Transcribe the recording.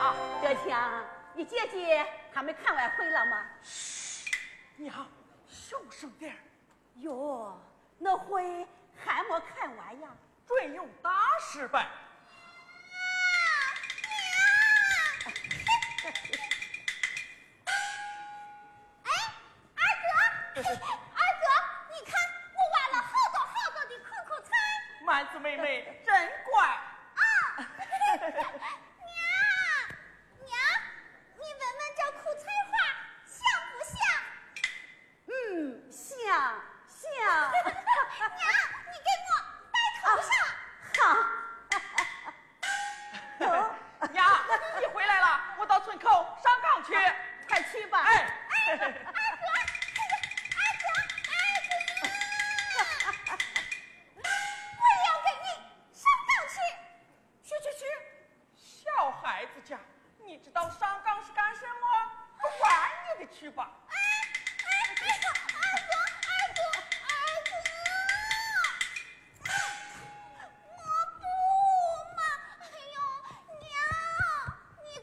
啊！ 这枪，你姐姐还没看完回来吗？ 嘘，娘，小声点。 哟，那回还没看完呀？ 准有大事办。 哎，二哥，二哥，你看我挖了好多好多的苦苦菜。 曼子妹妹真乖。 啊，娘，你闻闻这苦菜花香不香？ 香。 娘，你给我戴头上。 好。 娘，你回来了，我到村口上岗去。 快去吧。 哎， 二哥，我也要跟你上岗去。去。 小孩子家，你知道上岗是干什么？不管你的去吧。 哎，